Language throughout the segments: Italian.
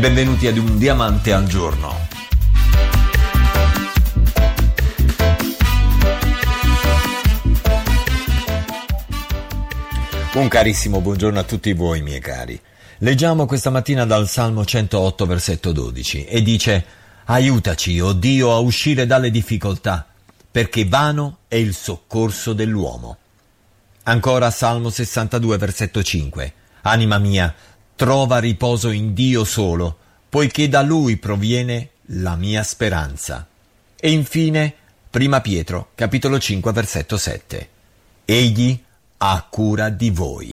Benvenuti ad un diamante al giorno. Un carissimo buongiorno a tutti voi, miei cari. Leggiamo questa mattina dal Salmo 108, versetto 12, e dice: aiutaci, o Dio, a uscire dalle difficoltà, perché vano è il soccorso dell'uomo. Ancora Salmo 62, versetto 5. Anima mia, trova riposo in Dio solo, poiché da Lui proviene la mia speranza. E infine, Prima Pietro, capitolo 5, versetto 7. Egli ha cura di voi.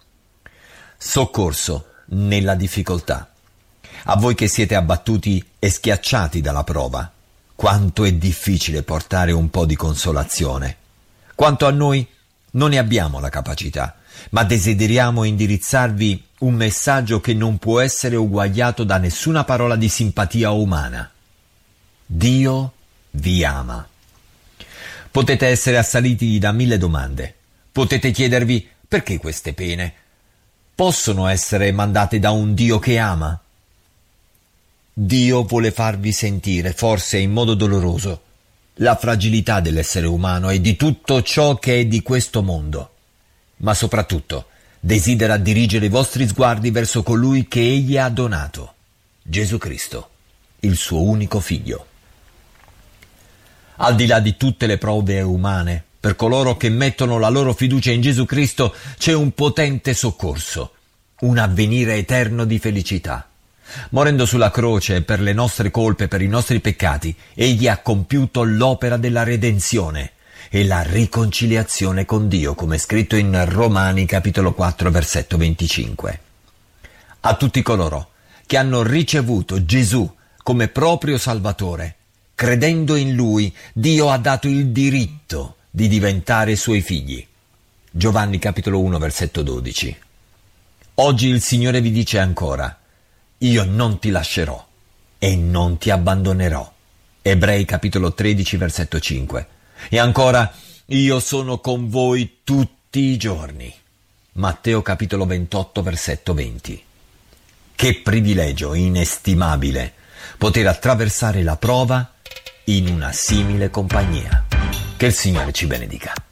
Soccorso nella difficoltà. A voi che siete abbattuti e schiacciati dalla prova, quanto è difficile portare un po' di consolazione. Quanto a noi, non ne abbiamo la capacità, ma desideriamo indirizzarvi un messaggio che non può essere uguagliato da nessuna parola di simpatia umana. Dio vi ama. Potete essere assaliti da 1000 domande. Potete chiedervi: perché queste pene? Possono essere mandate da un Dio che ama? Dio vuole farvi sentire, forse in modo doloroso, la fragilità dell'essere umano e di tutto ciò che è di questo mondo. Ma soprattutto desidera dirigere i vostri sguardi verso colui che Egli ha donato, Gesù Cristo, il suo unico Figlio. Al di là di tutte le prove umane, per coloro che mettono la loro fiducia in Gesù Cristo c'è un potente soccorso, un avvenire eterno di felicità. Morendo sulla croce per le nostre colpe, per i nostri peccati, Egli ha compiuto l'opera della redenzione e la riconciliazione con Dio, come è scritto in Romani capitolo 4 versetto 25. A tutti coloro che hanno ricevuto Gesù come proprio Salvatore, credendo in Lui, Dio ha dato il diritto di diventare Suoi figli. Giovanni capitolo 1 versetto 12. Oggi il Signore vi dice ancora: io non ti lascerò e non ti abbandonerò. Ebrei capitolo 13 versetto 5. E ancora: io sono con voi tutti i giorni. Matteo capitolo 28 versetto 20. Che privilegio inestimabile poter attraversare la prova in una simile compagnia. Che il Signore ci benedica.